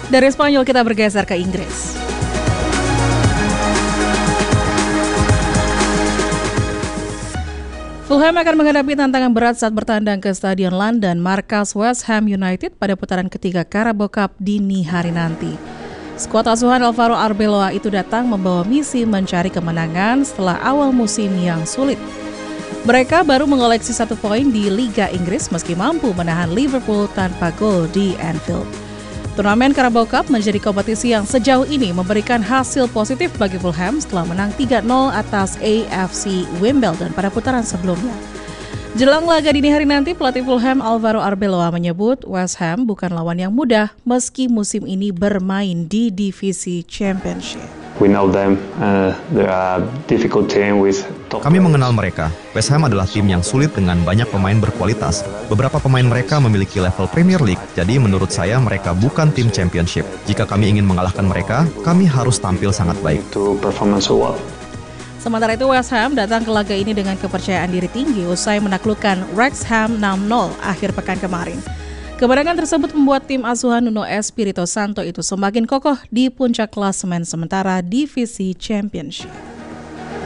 Dari Spanyol kita bergeser ke Inggris. Fulham akan menghadapi tantangan berat saat bertandang ke Stadion London, markas West Ham United pada putaran ketiga Carabao Cup dini hari nanti. Skuad asuhan Alvaro Arbeloa itu datang membawa misi mencari kemenangan setelah awal musim yang sulit. Mereka baru mengoleksi 1 poin di Liga Inggris meski mampu menahan Liverpool tanpa gol di Anfield. Turnamen Carabao Cup menjadi kompetisi yang sejauh ini memberikan hasil positif bagi Fulham setelah menang 3-0 atas AFC Wimbledon pada putaran sebelumnya. Jelang laga dini hari nanti, pelatih Fulham Alvaro Arbeloa menyebut West Ham bukan lawan yang mudah meski musim ini bermain di divisi Championship. Kami mengenal mereka. West Ham adalah tim yang sulit dengan banyak pemain berkualitas. Beberapa pemain mereka memiliki level Premier League, jadi menurut saya mereka bukan tim Championship. Jika kami ingin mengalahkan mereka, kami harus tampil sangat baik. Sementara itu West Ham datang ke laga ini dengan kepercayaan diri tinggi usai menaklukkan Wrexham 6-0 akhir pekan kemarin. Kemenangan tersebut membuat tim asuhan Nuno Espirito Santo itu semakin kokoh di puncak klasemen sementara divisi Championship.